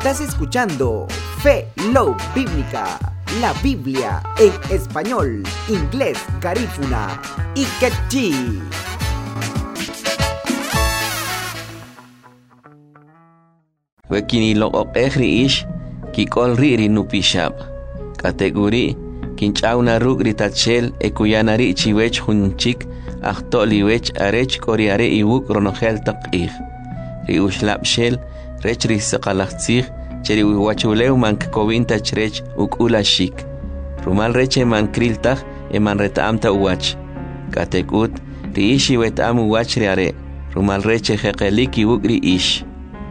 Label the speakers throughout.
Speaker 1: Estás escuchando Fe Love Bíblica, la Biblia en español, inglés, garífuna y quechí.
Speaker 2: Wekini lo ehri ish kikol riri nupishab kategori kinchauna rugri tachel ekuyanari chiwech hunchik ahtoliwech arech koriare iwuk ronogel taqih ri ushlab shel rech ri saqalaxtzih cheri wachuleu man kovinta chrech ukula shik rumal reche man kriltah eman retamta uwach katekut ri ishi wetam uwach riare rumal reche jeqelik iwuk ri ish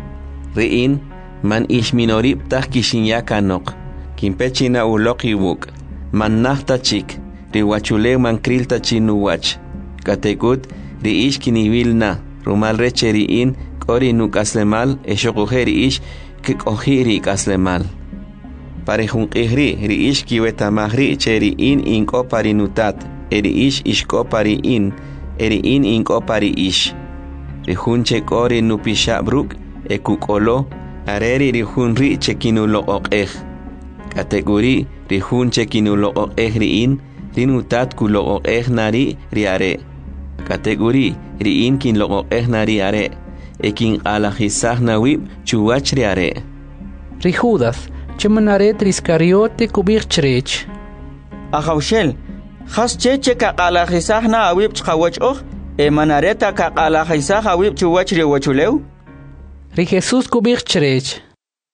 Speaker 2: Riin man ish minorib tah kishinyaka nok kimpechina uloq iwuk man nahta chik riwachuleu man krilta chinuwach katekut ri ish kinivilna rumal reche riin kori nuk aslemal eshoqujeri ish kikohiri kaslemal parejunqihri ri ish kiwetamahri cheriin inko parinutat eri ish ishko pariin eriin inko pari ish rihunche kori nupishabruk ekukolo areri rihunri chekinulo oqej kategori rihun chekinulo oqej riin rinutat kulo oqej nari riare kategori riin kinlo oqej nari are ekin alajisaj nawib chuwach riare
Speaker 3: ri Judas chemanaret riskariote kubir chrech
Speaker 4: Ajawshel khas cheche ka alajisaj na awib chqawach emanareta ka alajisaj awib chuwach riwachuleu
Speaker 3: Ri Jesús kubir chrech.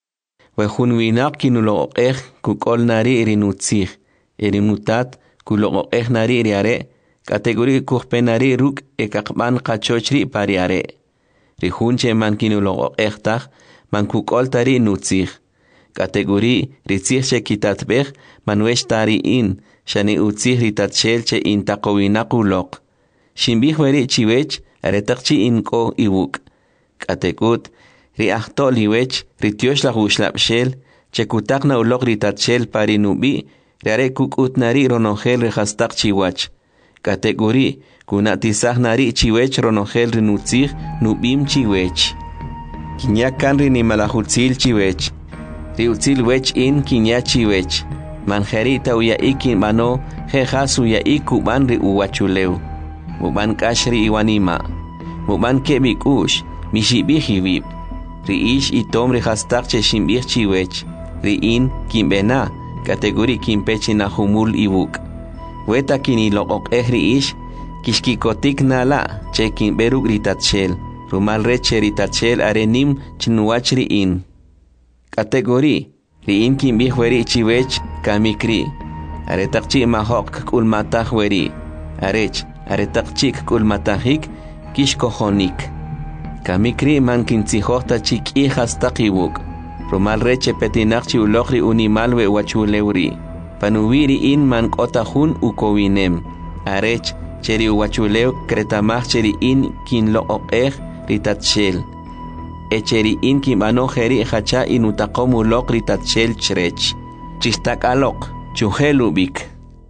Speaker 2: Wehun winak kinulo oqej kukol nari irinutzih. Irinutat kulo oqej nari riare. Kategori kuhpenari ruk ekakman kachochri pariare. Rihunche man kinulo oqej tah man kukol tari nutzih. Kategori ritzih kitatbeh man wesh tari in. Shani utzih ritatshel che intaqowinakulok. Shimbih weri chiwech aretakchi inko iwuk. Katekut ri ahtoliwech ritiosh la gushlapshel chekutakna ulok ritatshel parinubi riare kukutnari ronogel rehastak chiwach kategori kunatisajnari chiwech ronogel rinutzih nubim chiwech kinyakan rinimalahutzil chiwech riutzil wech in kinya chiwech manjerita uyaikin mano jejas uyaikuban ri uwachuleu muban kashri iwanima muban kebikush mishibihibib Riish itom rehastak che shimbih chiwech Riin kimbena kategori kimpechina humul iwuk Weta kinilo oqej riish kishkikotik nala che kimberuk ritatshel Rumal reche ritatshel arenim chinuach riin Kategori Riin kimbih weri chiwech kamikri Aretakchi mahok kulmatah weri Arech aretakchi kulmatahik kishkohonik Kamikri man kintzihota chik hijas takiwuk. Rumal reche petinakchi ulokri unimalwe wachuleuri. Panubiri in man kotahun ukowinem. Arech cheri wachulew kretamach cheri in kin lo oqej ritatshel. Echeri in kimano jeri hacha inutakom ulok ritatshel chrech. Chistak alok chuhelubik.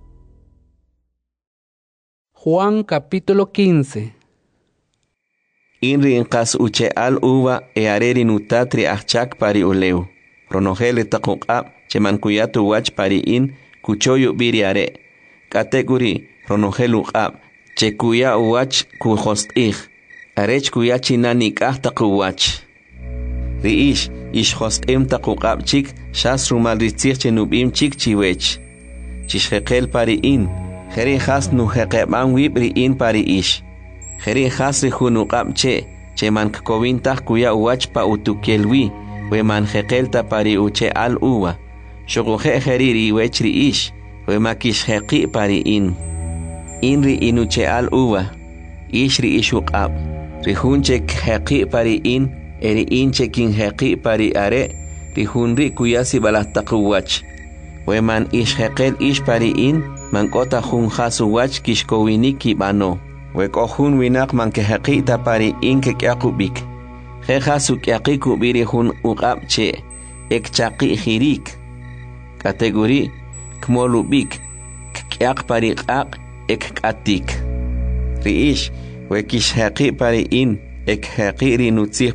Speaker 3: Juan capítulo 15.
Speaker 2: Inri inqas uche al uva areri nutatri achak pari uleu. Ronogele taquqab chemankuyatu wach pari in kuchoyu biriare. Kategori ronogelu qab chekuya wach kuhostih. Arech kuya chinani kahtaku wach. Riish ish hostem taquqab chik shas rumal ritzih chenubim chik chiwech. Chishhekel pari in. Jeri has nuheqeban wibri in pari ish. Jeri hasri hunuqab che man kovintah kuya uwach pa utukelwi we man jekelta pari uche al uwa shoguhe jeriri wechri ish we makish jeqi pari inri inuche al uwa ishri ishuqab rihunche jeqi pari eri inche kin jeqi pari are rihunri kuyasi balahtaquwach we man ish jekel ish pari man kota hun hasu wach kishkowiniki bano Wekohun winak man kehaqita pari ke kyaqubik. Jejasu kyaqiku birihun uqab che ekchaqi hirik. Kategori kmolubik kyaq pari qaq ekkatik. Riish wekish haqi pari ek haqi rinutzih